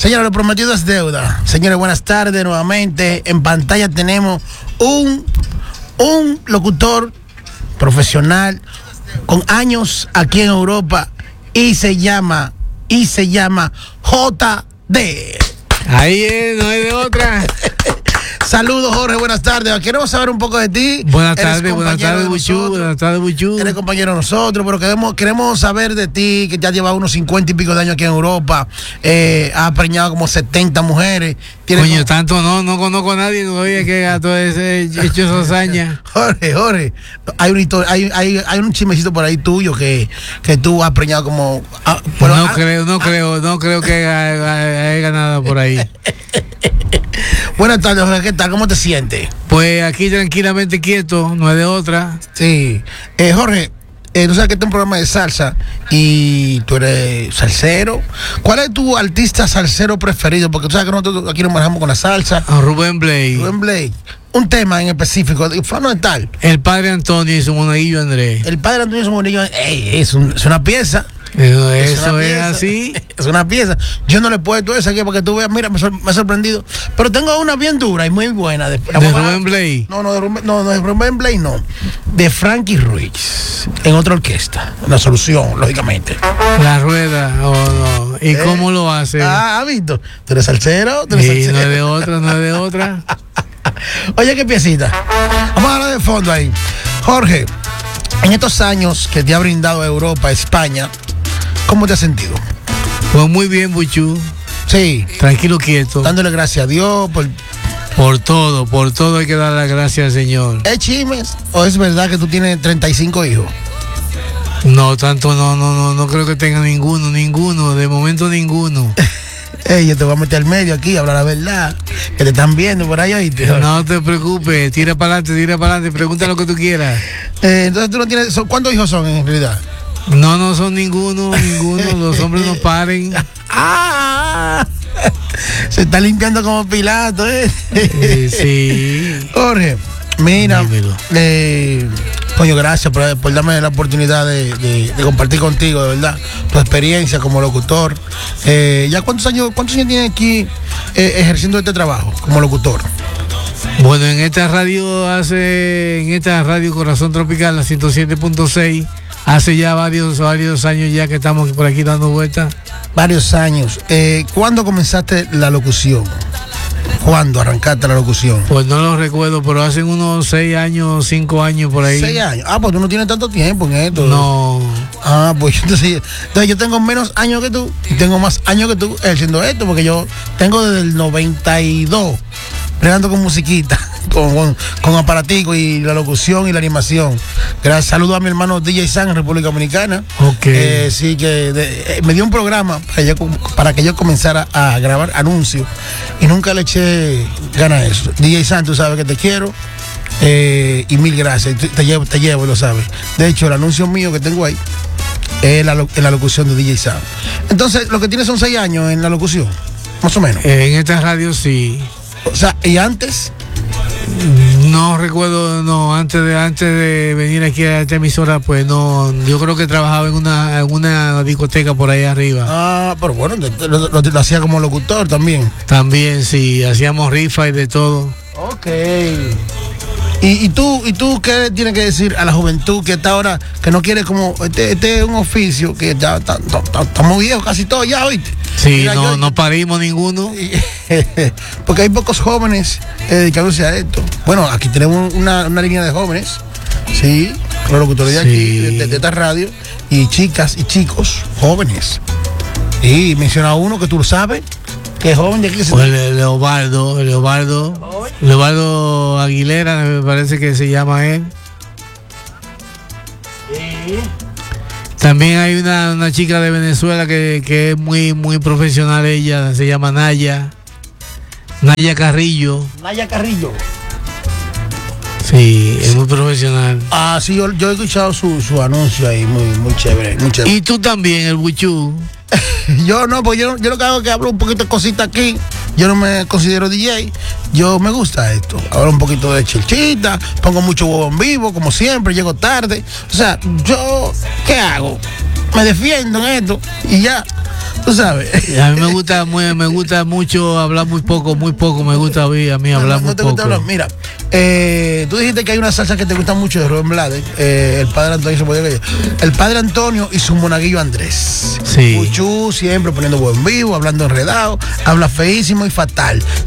Señores, lo prometido es deuda. Señores, buenas tardes nuevamente. En pantalla tenemos un locutor profesional con años aquí en Europa y se llama JD. Ahí es, no hay de otra. Saludos, Jorge, buenas tardes. Queremos saber un poco de ti. Buenas tardes, Buchú. Buenas tardes, Buchú. Eres compañero de nosotros, pero queremos saber de ti, que ya llevas unos 50 y pico de años aquí en Europa. Has preñado como 70 mujeres. Coño, tanto no conozco a nadie todavía que haga todo ese hecho esa hazaña. Jorge, hay una historia, hay un chismecito por ahí tuyo que tú has preñado como. No creo que haya nada por ahí. Buenas tardes, Jorge, ¿qué tal? ¿Cómo te sientes? Pues aquí tranquilamente quieto, no hay de otra. Sí. Jorge, tú sabes que este es un programa de salsa y tú eres salsero. ¿Cuál es tu artista salsero preferido? Porque tú sabes que nosotros aquí nos manejamos con la salsa. Rubén Blake. Un tema en específico, ¿no tal? El padre Antonio y su monaguillo Andrés. El padre Antonio y su monaguillo es una pieza. Eso es así. Es una pieza. Yo no le he puesto esa aquí para que tú veas. Mira, me ha sorprendido. Pero tengo una bien dura y muy buena. ¿De Rubén Blake? No, de Rubén Blake no. De Frankie Ruiz. En otra orquesta. La solución, lógicamente. La rueda, no. ¿Y cómo lo hace? ¿Has visto? ¿Tú eres salsero? No es de otra. Oye, qué piecita. Vamos a hablar de fondo ahí. Jorge, en estos años que te ha brindado Europa, España, ¿cómo te has sentido? Pues muy bien, Buchú. Sí. Tranquilo, quieto. Dándole gracias a Dios por todo hay que dar las gracias al Señor. ¿Es chismes o es verdad que tú tienes 35 hijos? No, tanto no creo que tenga ninguno, de momento ninguno. Yo te voy a meter al medio aquí, hablar la verdad, que te están viendo por ahí, ¿oíste? No te preocupes, tira para adelante, pregunta lo que tú quieras. Entonces tú no tienes, ¿cuántos hijos son en realidad? No son ninguno, los hombres no paren. Se está limpiando como Pilato, Sí. Jorge, mira, coño, gracias por darme la oportunidad de compartir contigo, de verdad, tu experiencia como locutor. ¿Ya cuántos años tienes aquí ejerciendo este trabajo como locutor? Bueno, en esta radio Corazón Tropical, la 107.6, hace ya varios años ya que estamos por aquí dando vueltas. Varios años. ¿Cuándo comenzaste la locución? ¿Cuándo arrancaste la locución? Pues no lo recuerdo, pero hace unos 6 años, 5 años por ahí. 6 años. Pues tú no tienes tanto tiempo en esto. No. Pues entonces yo tengo menos años que tú y tengo más años que tú haciendo esto, porque yo tengo desde el 92 pregando con musiquita, con aparatico y la locución y la animación. Gracias, saludo a mi hermano DJ San en República Dominicana. Okay. Sí, que me dio un programa para que yo comenzara a grabar anuncios y nunca le eché ganas a eso. DJ San, tú sabes que te quiero y mil gracias. Te llevo, lo sabes. De hecho, el anuncio mío que tengo ahí es la locución de DJ San. Entonces, lo que tienes son 6 años en la locución, más o menos. En esta radio sí. O sea, ¿y antes? No recuerdo, antes de venir aquí a esta emisora, pues no, yo creo que trabajaba en una discoteca por ahí arriba. Pero bueno, lo hacía como locutor también. También, sí, hacíamos rifa y de todo. Ok. ¿Y tú qué tienes que decir a la juventud que está ahora, que no quiere como, este es un oficio que ya estamos viejos casi todos ya, ¿oíste? Sí, mira, no parimos ninguno. Porque hay pocos jóvenes dedicándose a esto. Bueno, aquí tenemos una línea de jóvenes, sí, los locutores de aquí, de esta radio, y chicas y chicos jóvenes. Y menciona uno que tú lo sabes, que es joven de aquí. Pues Leobardo Aguilera, me parece que se llama él. Sí. También hay una chica de Venezuela que es muy profesional, ella se llama Naya Carrillo. Naya Carrillo. Sí, es muy profesional. Sí, yo he escuchado su anuncio ahí, muy chévere, muy chévere. Y tú también, el Buchú. Yo no, porque yo lo que hago es que hablo un poquito de cositas aquí. Yo no me considero DJ. Yo me gusta esto. Hablo un poquito de chelchita, pongo mucho huevo en vivo, como siempre, llego tarde. O sea, yo, ¿qué hago? Me defiendo en esto y ya. Tú sabes. A mí me gusta mucho hablar muy poco me gusta oír a mí hablar muy no te poco. gusta hablar. Mira, tú dijiste que hay una salsa que te gusta mucho de Rubén Blades, el padre Antonio, el padre Antonio y su monaguillo Andrés. Sí. Puchú siempre poniendo buen vivo, hablando enredado, habla feísimo y fatal.